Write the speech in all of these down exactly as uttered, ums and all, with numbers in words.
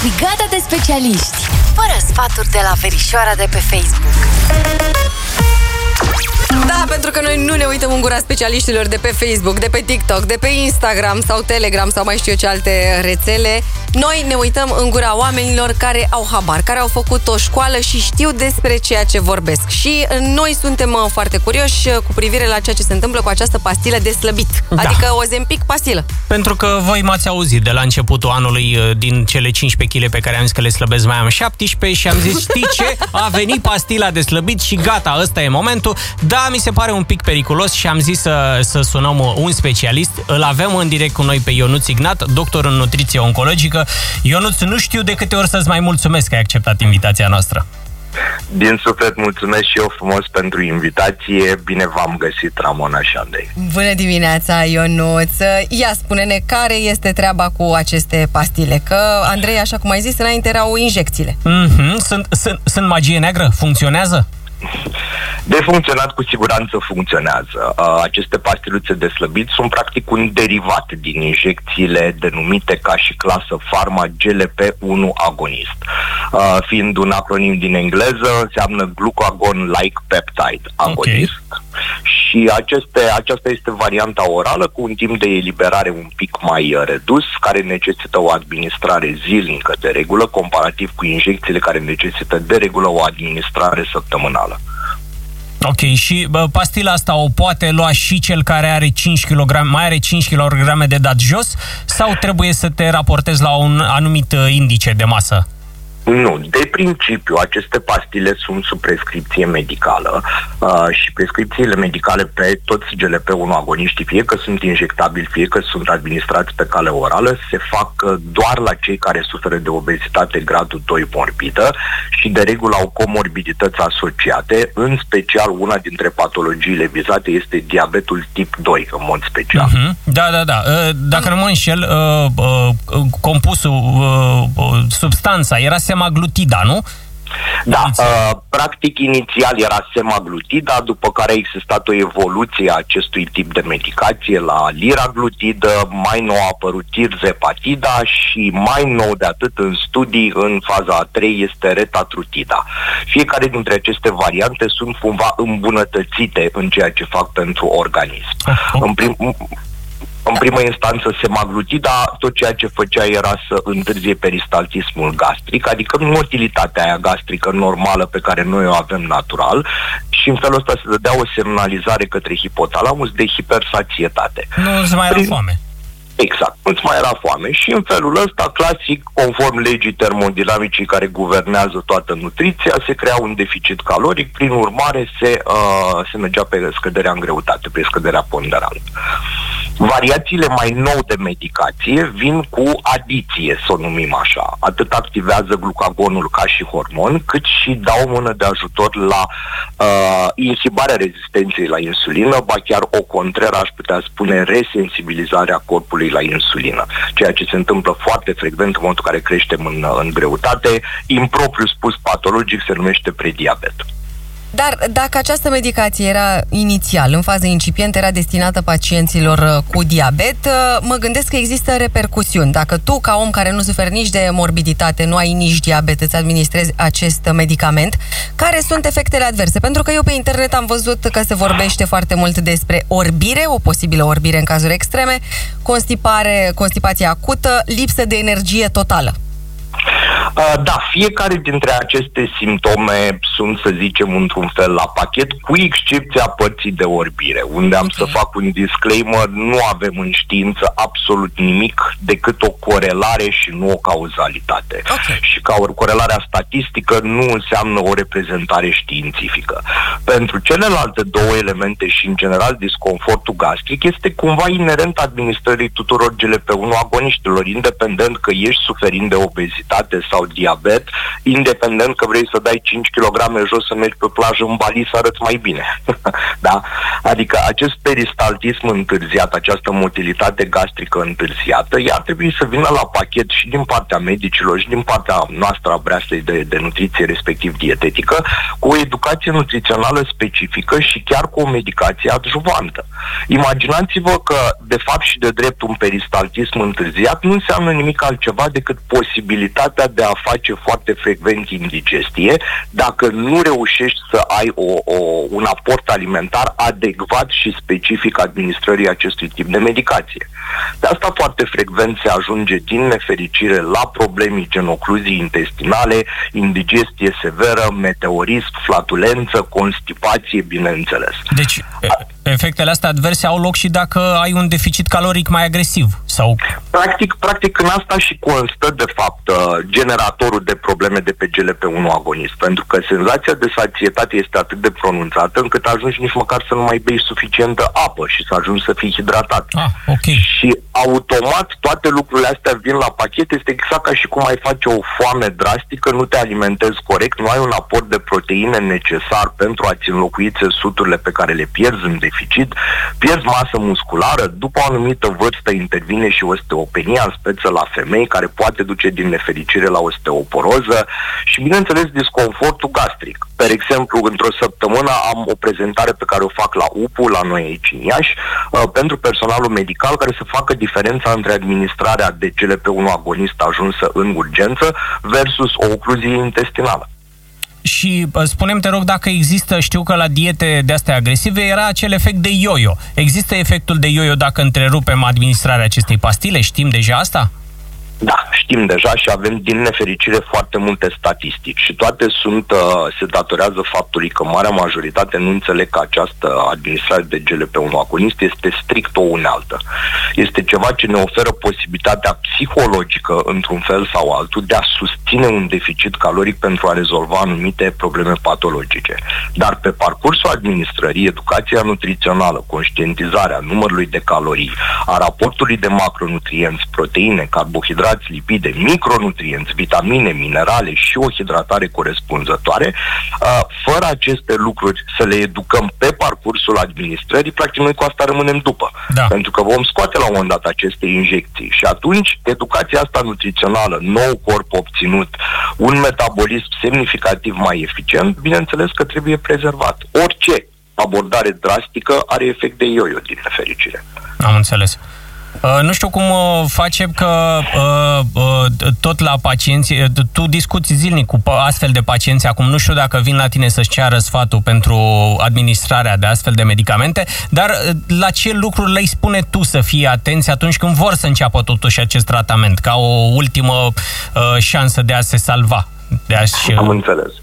Brigada de specialiști. Fără sfaturi de la verișoara de pe Facebook. Da, pentru că noi nu ne uităm în gura specialiștilor de pe Facebook, de pe TikTok, de pe Instagram sau Telegram sau mai știu eu ce alte rețele. Noi ne uităm în gura oamenilor care au habar, care au făcut o școală și știu despre ceea ce vorbesc. Și noi suntem foarte curioși cu privire la ceea ce se întâmplă cu această pastilă de slăbit. Da. Adică Ozempic pastilă. Pentru că voi m-ați auzit de la începutul anului, din cele cincisprezece kilograme pe care am zis că le slăbesc, mai am șaptesprezece și am zis, știi ce? A venit pastila de slăbit și gata, ăsta e momentul. Da, mi se pare un pic periculos și am zis să, să sunăm un specialist. Îl avem în direct cu noi pe Ionuț Ignat, doctor în nutriție oncologică. Ionuț, nu știu de câte ori să-ți mai mulțumesc că ai acceptat invitația noastră. Din suflet mulțumesc și eu frumos pentru invitație. Bine v-am găsit, Ramona și Andrei. Bună dimineața, Ionuț. Ia, spune-ne care este treaba cu aceste pastile. Că, Andrei, așa cum ai zis, înainte erau injecțiile. Mm-hmm. Sunt, sunt, sunt magie neagră? Funcționează? De funcționat, cu siguranță funcționează. Aceste pastiluțe de slăbit sunt practic un derivat din injecțiile denumite ca și clasă Pharma G L P unu agonist. Fiind un acronim din engleză, înseamnă Glucagon-like Peptide agonist. Okay. Și aceste, aceasta este varianta orală cu un timp de eliberare un pic mai redus, care necesită o administrare zilnică de regulă, comparativ cu injecțiile care necesită de regulă o administrare săptămânală. Ok, și bă, pastila asta o poate lua și cel care are cinci kilograme, mai are cinci kilograme de dat jos, sau trebuie să te raportezi la un anumit indice de masă? Nu, de principiu aceste pastile sunt sub prescripție medicală uh, și prescripțiile medicale pe toți G L P unu agoniștii, fie că sunt injectabili, fie că sunt administrați pe cale orală, se fac uh, doar la cei care suferă de obezitate gradul doi morbidă și de regulă au comorbidități asociate, în special una dintre patologiile vizate este diabetul tip doi, în mod special. Uh-huh. Da, da, da. Dacă nu mă înșel, uh, uh, compusul, uh, substanța era semaglutida, nu? Da, uh, practic inițial era semaglutida, după care a existat o evoluție a acestui tip de medicație la liraglutidă, mai nou a apărut tirzepatida și mai nou de atât în studii, în faza a trei, este retatrutida. Fiecare dintre aceste variante sunt cumva îmbunătățite în ceea ce fac pentru organism. În prim... În primă instanță, semaglutida, tot ceea ce făcea era să întârzie peristaltismul gastric, adică motilitatea aia gastrică normală pe care noi o avem natural, și în felul ăsta se dădea o semnalizare către hipotalamus de hipersatietate. Nu se mai era foame. Exact, nu-ți mai era foame și în felul ăsta, clasic, conform legii termodinamicii care guvernează toată nutriția, se crea un deficit caloric, prin urmare se, uh, se mergea pe scăderea în greutate, pe scăderea ponderală. Variațiile mai nou de medicație vin cu adiție, să o numim așa. Atât activează glucagonul ca și hormon, cât și dau mână de ajutor la uh, inhibarea rezistenței la insulină, ba chiar o contreră, aș putea spune, resensibilizarea corpului la insulină. Ceea ce se întâmplă foarte frecvent în momentul în care creștem în, în greutate, impropriu spus patologic, se numește prediabet. Dar dacă această medicație era inițial, în fază incipientă, era destinată pacienților cu diabet, mă gândesc că există repercusiuni. Dacă tu, ca om care nu suferi nici de morbiditate, nu ai nici diabet, îți administrezi acest medicament, care sunt efectele adverse? Pentru că eu pe internet am văzut că se vorbește foarte mult despre orbire, o posibilă orbire în cazuri extreme, constipare, constipație acută, lipsă de energie totală. Uh, da, fiecare dintre aceste simptome sunt, să zicem, într-un fel la pachet, cu excepția părții de orbire, unde am okay. să fac un disclaimer, nu avem în știință absolut nimic decât o corelare și nu o cauzalitate. Okay. Și ca o corelarea statistică nu înseamnă o reprezentare științifică. Pentru celelalte două elemente și, în general, disconfortul gastric este cumva inerent administrării tuturor G L P unu agoniștilor, independent că ești suferind de obezitate sau sau diabet, independent că vrei să dai cinci kilograme jos să mergi pe plajă în Bali să arăți mai bine. Da? Adică acest peristaltism întârziat, această motilitate gastrică întârziată, ea ar trebui să vină la pachet și din partea medicilor și din partea noastră a breaslei de, de nutriție, respectiv dietetică, cu o educație nutrițională specifică și chiar cu o medicație adjuvantă. Imaginați-vă că, de fapt și de drept, un peristaltism întârziat nu înseamnă nimic altceva decât posibilitatea de a face foarte frecvent indigestie dacă nu reușești să ai o, o, un aport alimentar adecvat și specific administrării acestui tip de medicație. De asta foarte frecvent se ajunge din nefericire la probleme gen ocluzii intestinale, indigestie severă, meteorism, flatulență, constipație, bineînțeles. Deci, efectele astea adverse au loc și dacă ai un deficit caloric mai agresiv? Sau... Practic, practic în asta și constă, de fapt, generatorul de probleme de pe G L P unu agonist, pentru că senzația de sațietate este atât de pronunțată încât ajungi nici măcar să nu mai bei suficientă apă și să ajungi să fii hidratat. Ah, okay. Și automat toate lucrurile astea vin la pachet, este exact ca și cum ai face o foame drastică, nu te alimentezi corect, nu ai un aport de proteine necesar pentru a-ți înlocui țesuturile pe care le pierzi în deficit, pierzi masă musculară, după o anumită vârstă intervine și osteopenia, în speță la femei, care poate duce din nefericire la osteoporoză și, bineînțeles, disconfortul gastric. Per exemplu, într-o săptămână am o prezentare pe care o fac la U P U, la noi aici în Iași, uh, pentru personalul medical, care să facă diferența între administrarea de G L P unu agonist ajunsă în urgență versus o ocluzie intestinală. Și spune-mi, te rog, dacă există, știu că la diete de-astea agresive era acel efect de yo-yo. Există efectul de yo-yo dacă întrerupem administrarea acestei pastile? Știm deja asta? Da, știm deja și avem din nefericire foarte multe statistici și toate sunt, uh, se datorează faptului că marea majoritate nu înțeleg că această administrare de G L P unu agonist este strict o unealtă. Este ceva ce ne oferă posibilitatea psihologică, într-un fel sau altul, de a susține un deficit caloric pentru a rezolva anumite probleme patologice. Dar pe parcursul administrării, educația nutrițională, conștientizarea numărului de calorii, a raportului de macronutrienți, proteine, carbohidrați, lipide, micronutrienți, vitamine, minerale și o hidratare corespunzătoare, fără aceste lucruri să le educăm pe parcursul administrării, practic noi cu asta rămânem după. Da. Pentru că vom scoate la un moment dat aceste injecții și atunci educația asta nutrițională, nou corp obținut, un metabolism semnificativ mai eficient, bineînțeles că trebuie prezervat. Orice abordare drastică are efect de yo-yo, din nefericire. Am înțeles. Uh, nu știu cum uh, facem că uh, uh, tot la pacienți, uh, tu discuți zilnic cu astfel de pacienți acum, nu știu dacă vin la tine să-și ceară sfatul pentru administrarea de astfel de medicamente, dar uh, la ce lucruri le-ai spune tu să fie atenți atunci când vor să înceapă totuși acest tratament, ca o ultimă uh, șansă de a se salva? De a-și... Am înțeles.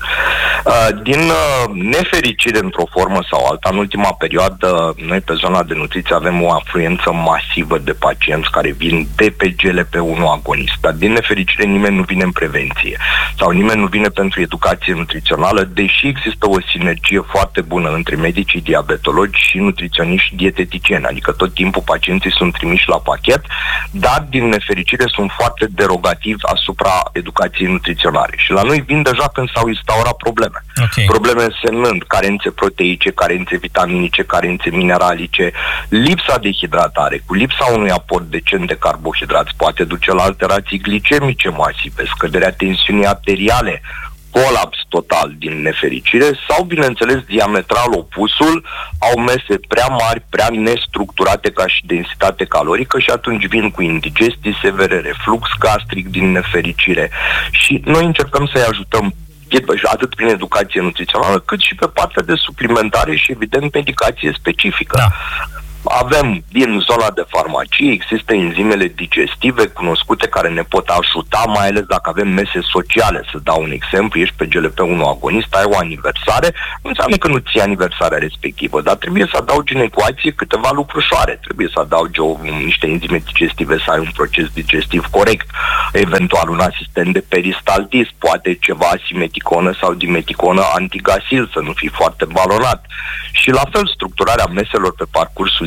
Din nefericire, într-o formă sau alta, în ultima perioadă, noi pe zona de nutriție avem o afluență masivă de pacienți care vin de pe G L P unu agonist. Dar din nefericire nimeni nu vine în prevenție sau nimeni nu vine pentru educație nutrițională, deși există o sinergie foarte bună între medicii diabetologi și nutriționiști și dieteticieni. Adică tot timpul pacienții sunt trimiși la pachet, dar din nefericire sunt foarte derogativi asupra educației nutriționale. Și la noi vin deja când s-au instaurat probleme. Okay. Probleme însemnând carențe proteice, carențe vitaminice, carențe mineralice, lipsa de hidratare, cu lipsa unui aport decent de carbohidrați poate duce la alterații glicemice masive, scăderea tensiunii arteriale, colaps total din nefericire sau, bineînțeles, diametral opusul, au mese prea mari, prea nestructurate ca și densitate calorică și atunci vin cu indigestii severe, reflux gastric din nefericire. Și noi încercăm să-i ajutăm atât prin educație nutrițională, cât și pe partea de suplimentare și, evident, medicație specifică. Da. Avem din zona de farmacie, există enzimele digestive cunoscute care ne pot ajuta, mai ales dacă avem mese sociale. Să dau un exemplu, ești pe G L P unu agonist, ai o aniversare, nu înseamnă că nu ții aniversarea respectivă, dar trebuie să adaugi în ecuație câteva lucrușoare. Trebuie să adaugi o, niște enzime digestive, să ai un proces digestiv corect, eventual un asistent de peristaltism, poate ceva asimeticonă sau dimeticonă antigasil, să nu fii foarte balonat. Și la fel, structurarea meselor pe parcursul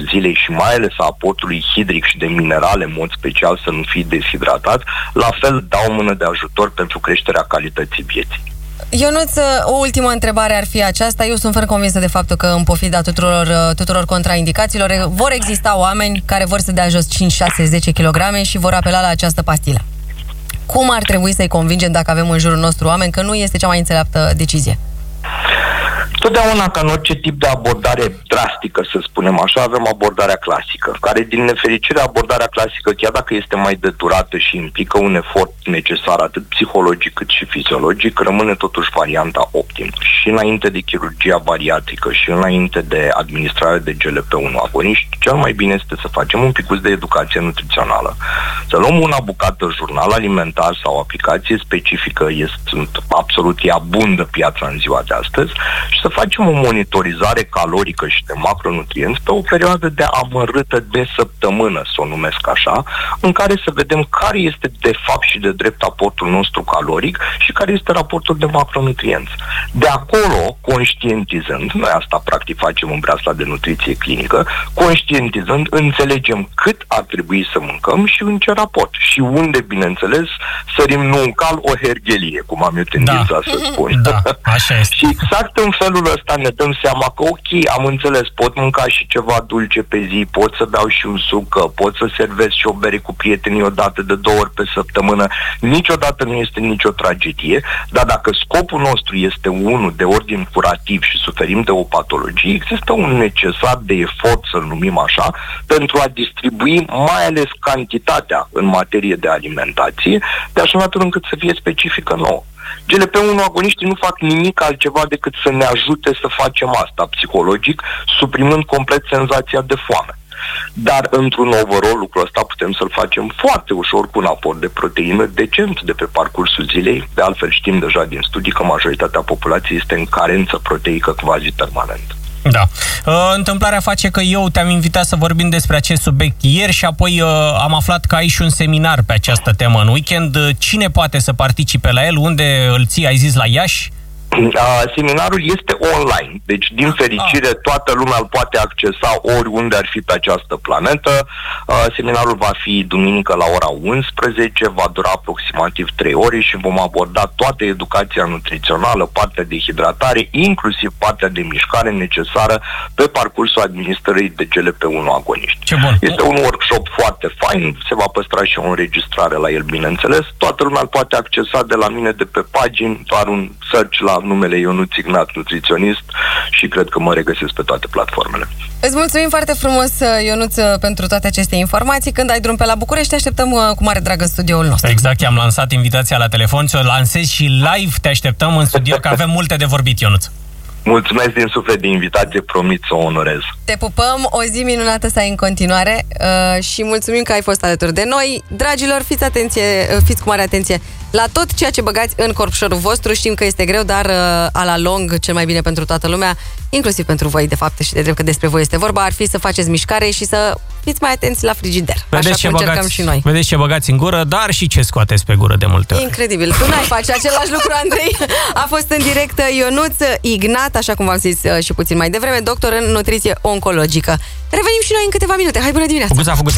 zilei și mai ales a aportului hidric și de minerale, în mod special să nu fii deshidratat, la fel dau mână de ajutor pentru creșterea calității vieții. Ionuț, o ultimă întrebare ar fi aceasta. Eu sunt ferm convinsă de faptul că în pofida tuturor, tuturor contraindicațiilor vor exista oameni care vor să dea jos cinci, șase, zece kilograme și vor apela la această pastilă. Cum ar trebui să-i convingem, dacă avem în jurul nostru oameni, că nu este cea mai înțeleaptă decizie? Totdeauna, ca în orice tip de abordare drastică, să spunem așa, avem abordarea clasică, care, din nefericire, abordarea clasică, chiar dacă este mai de durată și implică un efort necesar atât psihologic cât și fiziologic, rămâne totuși varianta optimă. Și înainte de chirurgia bariatrică și înainte de administrare de G L P unu agoniști, cel mai bine este să facem un picuț de educație nutrițională. Să luăm una bucată jurnal alimentar sau aplicație specifică, este absolut e abundă piața în ziua de astăzi, și să facem o monitorizare calorică și de macronutrienți pe o perioadă de amărâtă de săptămână, să o numesc așa, în care să vedem care este de fapt și de drept aportul nostru caloric și care este raportul de macronutrienți. De acolo, conștientizând, noi asta practic facem în breasla de nutriție clinică, conștientizând, înțelegem cât ar trebui să mâncăm și în ce raport. Și unde, bineînțeles, sărim nu un cal, o herghelie, cum am eu tendința da. să spun. Da, așa este. Și exact în felul ăsta ne dăm seama că, ok, am înțeles, pot mânca și ceva dulce pe zi, pot să beau și un suc, pot să servesc și o bere cu prietenii odată de două ori pe săptămână, niciodată nu este nicio tragedie, dar dacă scopul nostru este unul de ordin curativ și suferim de o patologie, există un necesar de efort, să-l numim așa, pentru a distribui mai ales cantitatea în materie de alimentație, de așa natură încât să fie specifică nouă. G L P unu agoniștii nu fac nimic altceva decât să ne ajute să facem asta psihologic, suprimând complet senzația de foame. Dar într-un overall lucrul ăsta putem să-l facem foarte ușor cu un aport de proteină decent de pe parcursul zilei. De altfel știm deja din studii că majoritatea populației este în carență proteică quasi permanentă. Da. Uh, întâmplarea face că eu te-am invitat să vorbim despre acest subiect ieri și apoi uh, am aflat că ai și un seminar pe această temă în weekend. Cine poate să participe la el? Unde îl ții? Ai zis la Iași? Uh, seminarul este online, deci din fericire ah. toată lumea îl poate accesa oriunde ar fi pe această planetă. Uh, seminarul va fi duminică la ora unsprezece, va dura aproximativ trei ore și vom aborda toată educația nutrițională, partea de hidratare, inclusiv partea de mișcare necesară pe parcursul administrării de G L P unu agoniști. Ce bun. Este un workshop foarte fain, se va păstra și o înregistrare la el, bineînțeles. Toată lumea îl poate accesa de la mine de pe pagini, doar un search la numele Ionuț Ignat, nutriționist, și cred că mă regăsesc pe toate platformele. Îți mulțumim foarte frumos, Ionuț, pentru toate aceste informații. Când ai drum pe la București, te așteptăm cu mare drag în studioul nostru. Exact, i-am lansat invitația la telefon, ți-o lansez și live, te așteptăm în studio, că avem multe de vorbit, Ionuț. Mulțumesc din suflet de invitație, promit să o onorez. Te pupăm, o zi minunată să ai în continuare uh, și mulțumim că ai fost alături de noi. Dragilor, fiți, atenție, fiți cu mare atenție la tot ceea ce băgați în corpșorul vostru. Știm că este greu, dar uh, a la lung, cel mai bine pentru toată lumea, inclusiv pentru voi, de fapt, și de drept că despre voi este vorba, ar fi să faceți mișcare și să fiți mai atenți la frigider. Vedeți așa ce cum băgați, încercăm și noi. Vedeți ce băgați în gură, dar și ce scoateți pe gură de multe ori. Incredibil. Tu n-ai face același lucru, Andrei. A fost în direct Ionuț Ignat, așa cum v-am zis și puțin mai devreme, doctor în nutriție oncologică. Revenim și noi în câteva minute. Hai, bună dimineața! Fuguța, fuguța.